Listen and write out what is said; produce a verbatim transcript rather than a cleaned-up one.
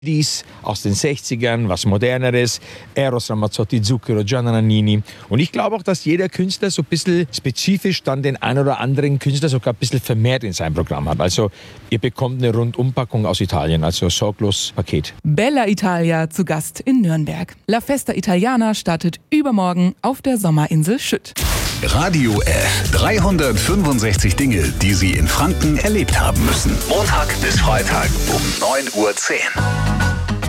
Dies aus den sechzigern, was Moderneres, Eros Ramazzotti, Zucchero, Gianna Nannini. Und ich glaube auch, dass jeder Künstler so ein bisschen spezifisch dann den ein oder anderen Künstler sogar ein bisschen vermehrt in seinem Programm hat. Also ihr bekommt eine Rundumpackung aus Italien, also sorglos Paket. Bella Italia zu Gast in Nürnberg. La Festa Italiana startet übermorgen auf der Sommerinsel Schütt. Radio F. dreihundertfünfundsechzig Dinge, die Sie in Franken erlebt haben müssen. Montag bis Freitag um neun Uhr zehn.